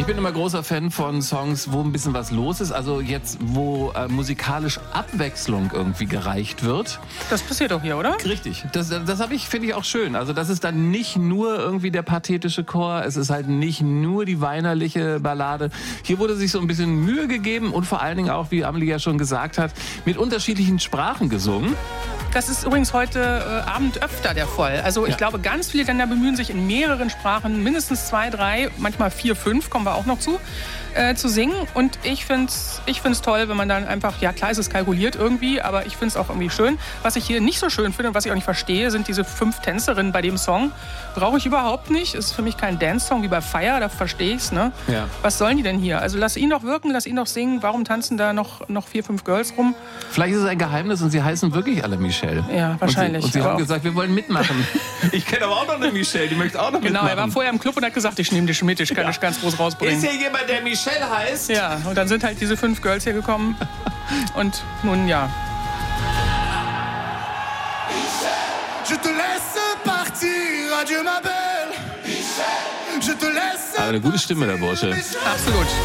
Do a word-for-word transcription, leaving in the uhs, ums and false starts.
bin immer großer Fan von Songs, wo ein bisschen was los ist. Also jetzt, wo äh, musikalisch Abwechslung irgendwie gereicht wird. Das passiert doch hier, oder? Richtig. Das, das habe ich, finde ich auch schön. Also das ist dann nicht nur irgendwie der pathetische Chor. Es ist halt nicht nur die weinerliche Ballade. Hier wurde sich so ein bisschen Mühe gegeben und vor allen Dingen auch, wie Amelie ja schon gesagt hat, mit unterschiedlichen Sprachen gesungen. Das ist übrigens heute äh, Abend öfter der Fall. Also ich Ja. glaube, ganz viele Länder bemühen sich in mehreren Sprachen, mindestens zwei, drei, manchmal vier, fünf, kommen wir auch noch zu, äh, zu singen. Und ich finde es ich find's toll, wenn man dann einfach, ja klar ist es kalkuliert irgendwie, aber ich finde es auch irgendwie schön. Was ich hier nicht so schön finde und was ich auch nicht verstehe, sind diese fünf Tänzerinnen bei dem Song. Brauche ich überhaupt nicht. Ist für mich kein Dance-Song wie bei Fire, da verstehe ich es. Ne? Ja. Was sollen die denn hier? Also lass ihn doch wirken, lass ihn doch singen. Warum tanzen da noch, noch vier, fünf Girls rum? Vielleicht ist es ein Geheimnis und sie heißen wirklich alle Michelle. Ja, wahrscheinlich. Und sie, und sie Aber haben auch- gesagt, wir wollen mitmachen. Ich kenne aber auch noch eine Michelle, die möchte auch noch Genau, mitmachen. er war vorher im Club und hat gesagt, ich nehme dich mit, ich kann Ja. dich ganz groß rausbringen. Ist hier jemand, der Michelle heißt? Ja, und dann sind halt diese fünf Girls hier gekommen. Und nun ja. Je te laisse partir, adieu ma belle. Je te laisse Aber eine gute Stimme, der Bursche. Absolut.